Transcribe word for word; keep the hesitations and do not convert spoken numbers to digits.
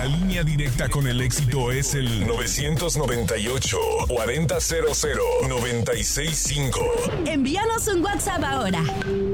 línea directa con el éxito es el nueve nueve ocho, cuarenta cero cero, noventa y seis cinco. Envíanos un WhatsApp ahora.